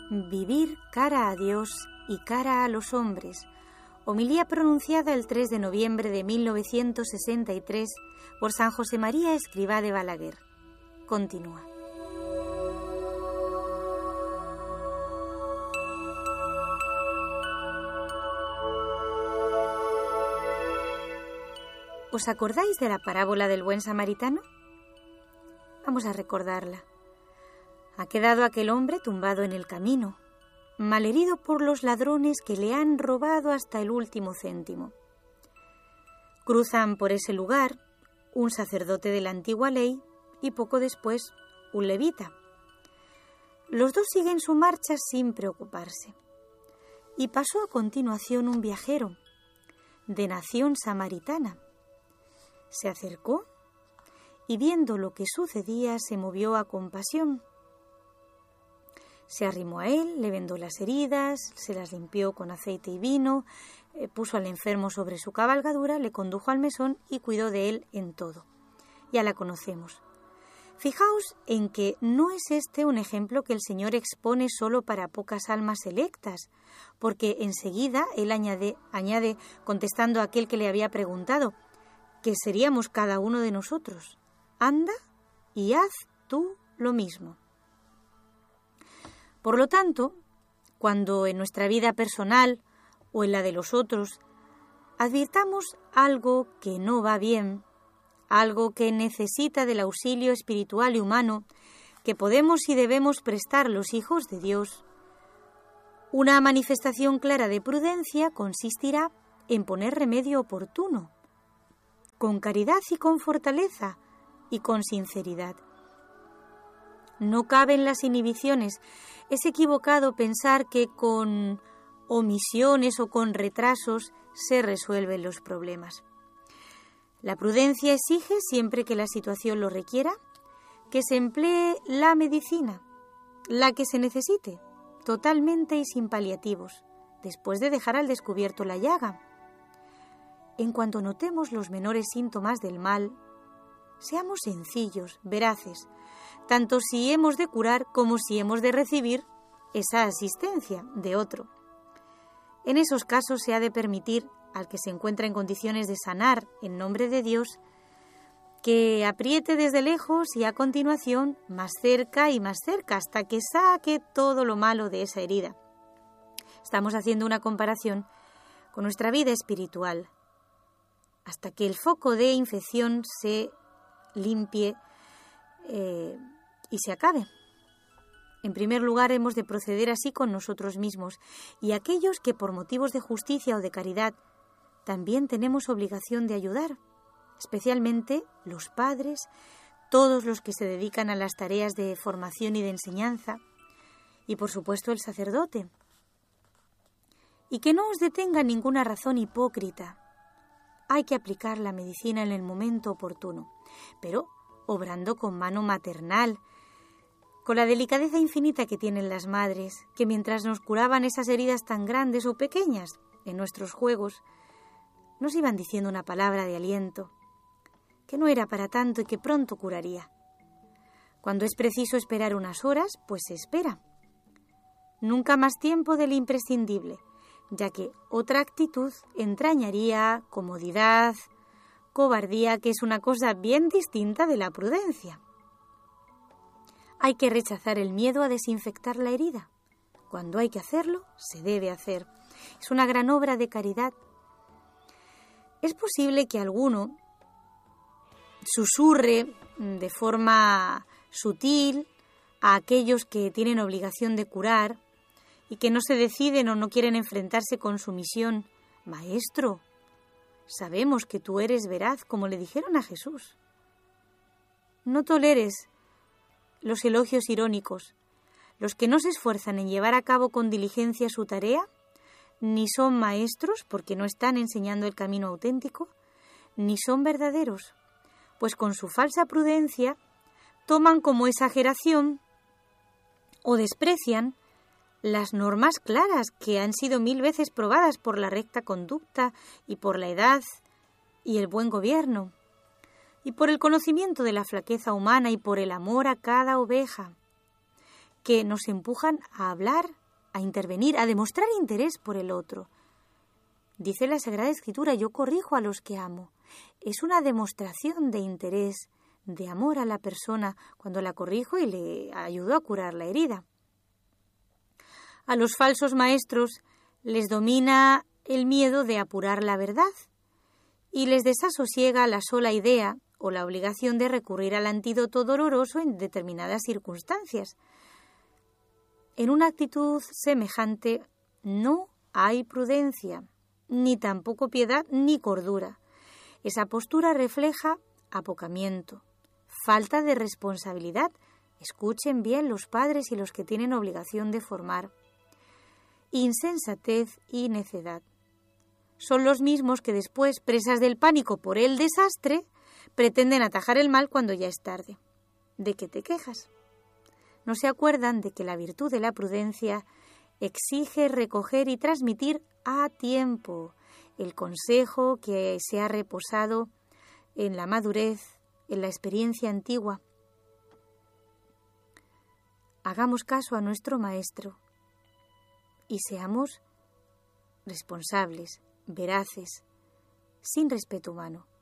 Vivir cara a Dios y cara a los hombres. Homilía pronunciada el 3 de noviembre de 1963 por San José María Escrivá de Balaguer. Continúa. ¿Os acordáis de la parábola del buen samaritano? Vamos a recordarla. Ha quedado aquel hombre tumbado en el camino, malherido por los ladrones que le han robado hasta el último céntimo. Cruzan por ese lugar un sacerdote de la antigua ley y poco después un levita. Los dos siguen su marcha sin preocuparse. Y pasó a continuación un viajero de nación samaritana. Se acercó y viendo lo que sucedía se movió a compasión. Se arrimó a él, le vendó las heridas, se las limpió con aceite y vino, puso al enfermo sobre su cabalgadura, le condujo al mesón y cuidó de él en todo. Ya la conocemos. Fijaos en que no es este un ejemplo que el Señor expone solo para pocas almas selectas, porque enseguida él añade, contestando a aquel que le había preguntado, que seríamos cada uno de nosotros. Anda y haz tú lo mismo. Por lo tanto, cuando en nuestra vida personal o en la de los otros advirtamos algo que no va bien, algo que necesita del auxilio espiritual y humano que podemos y debemos prestar los hijos de Dios, una manifestación clara de prudencia consistirá en poner remedio oportuno, con caridad y con fortaleza y con sinceridad. No caben las inhibiciones. Es equivocado pensar que con omisiones o con retrasos se resuelven los problemas. La prudencia exige, siempre que la situación lo requiera, que se emplee la medicina, la que se necesite, totalmente y sin paliativos, después de dejar al descubierto la llaga. En cuanto notemos los menores síntomas del mal, seamos sencillos, veraces, tanto si hemos de curar como si hemos de recibir esa asistencia de otro. En esos casos se ha de permitir al que se encuentra en condiciones de sanar en nombre de Dios que apriete desde lejos y a continuación más cerca y más cerca hasta que saque todo lo malo de esa herida. Estamos haciendo una comparación con nuestra vida espiritual hasta que el foco de infección se limpie y se acabe. En primer lugar, hemos de proceder así con nosotros mismos y aquellos que por motivos de justicia o de caridad también tenemos obligación de ayudar, especialmente los padres, todos los que se dedican a las tareas de formación y de enseñanza y por supuesto el sacerdote. Y que no os detenga ninguna razón hipócrita. Hay que aplicar la medicina en el momento oportuno, pero obrando con mano maternal, con la delicadeza infinita que tienen las madres, que mientras nos curaban esas heridas tan grandes o pequeñas en nuestros juegos, nos iban diciendo una palabra de aliento, que no era para tanto y que pronto curaría. Cuando es preciso esperar unas horas, pues se espera. Nunca más tiempo del imprescindible, ya que otra actitud entrañaría comodidad, cobardía, que es una cosa bien distinta de la prudencia. Hay que rechazar el miedo a desinfectar la herida. Cuando hay que hacerlo, se debe hacer. Es una gran obra de caridad. Es posible que alguno susurre de forma sutil a aquellos que tienen obligación de curar y que no se deciden o no quieren enfrentarse con su misión. Maestro, sabemos que tú eres veraz, como le dijeron a Jesús. No toleres los elogios irónicos. Los que no se esfuerzan en llevar a cabo con diligencia su tarea, ni son maestros porque no están enseñando el camino auténtico, ni son verdaderos, pues con su falsa prudencia toman como exageración o desprecian las normas claras que han sido 1000 veces probadas por la recta conducta y por la edad y el buen gobierno, y por el conocimiento de la flaqueza humana y por el amor a cada oveja. que nos empujan a hablar, a intervenir, a demostrar interés por el otro. Dice la Sagrada Escritura: yo corrijo a los que amo. Es una demostración de interés, de amor a la persona cuando la corrijo y le ayudo a curar la herida. A los falsos maestros les domina el miedo de apurar la verdad y les desasosiega la sola idea o la obligación de recurrir al antídoto doloroso en determinadas circunstancias. En una actitud semejante no hay prudencia, ni tampoco piedad ni cordura. Esa postura refleja apocamiento, falta de responsabilidad. Escuchen bien los padres y los que tienen obligación de formar. Insensatez y necedad. Son los mismos que después, presas del pánico por el desastre, pretenden atajar el mal cuando ya es tarde. ¿De qué te quejas? No se acuerdan de que la virtud de la prudencia exige recoger y transmitir a tiempo el consejo que se ha reposado en la madurez, en la experiencia antigua. Hagamos caso a nuestro Maestro y seamos responsables, veraces, sin respeto humano.